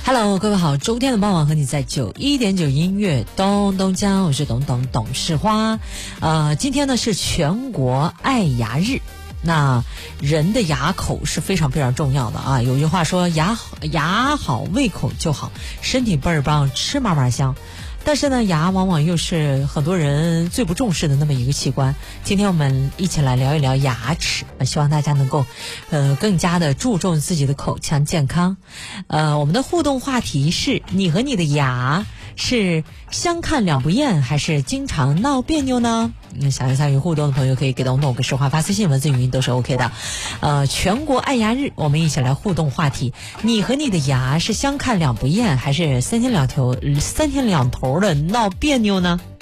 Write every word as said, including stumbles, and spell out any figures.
Hello， 各位好，周天的傍晚和你在九一点九音乐咚咚锵，我是董董董事花。呃，今天呢是全国爱牙日。那人的牙口是非常非常重要的啊，有句话说牙牙好胃口就好，身体倍儿棒，吃嘛嘛香。但是呢，牙往往又是很多人最不重视的那么一个器官。今天我们一起来聊一聊牙齿，希望大家能够呃更加的注重自己的口腔健康。呃，我们的互动话题是：你和你的牙是相看两不厌，还是经常闹别扭呢？那想要参与互动的朋友可以给董董给实话发私信，文字语音都是 OK 的。呃，全国爱牙日，我们一起来互动话题：你和你的牙是相看两不厌，还是三天两头三天两头的闹别扭呢？